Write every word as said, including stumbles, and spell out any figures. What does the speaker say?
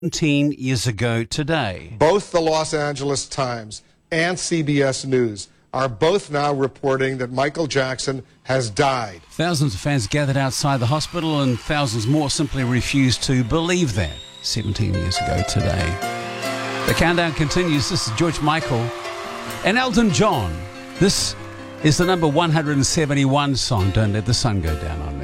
seventeen years ago today. Both the Los Angeles Times and C B S News are both now reporting that Michael Jackson has died. Thousands of fans gathered outside the hospital and thousands more simply refused to believe that seventeen years ago today. The countdown continues. This is George Michael and Elton John. This is the number one hundred seventy-one song, Don't Let the Sun Go Down on Me.